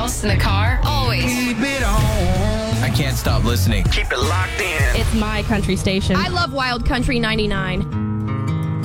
house, in the car, always. Keep it on. I can't stop listening. Keep it locked in. It's my country station. I love Wild Country 99.